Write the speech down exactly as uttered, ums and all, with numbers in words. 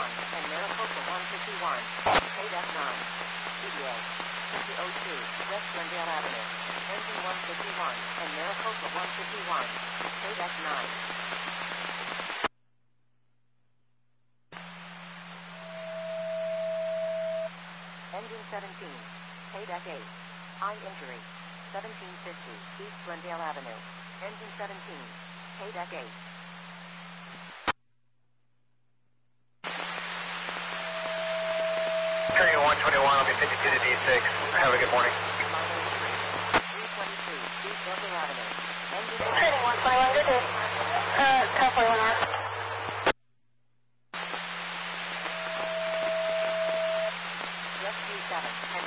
one and Mariposa one fifty-one. K-Deck nine. T D A. fifty oh two, West Glendale Avenue. Engine one fifty-one and Mariposa one fifty-one. K-Deck nine. Engine seventeen. K-Deck eight. Eye injury. seventeen fifty, East Glendale Avenue. Engine seventeen. K-Deck eight. Carrying one twenty-one, I'll be fifty-two to D six. Have a good morning.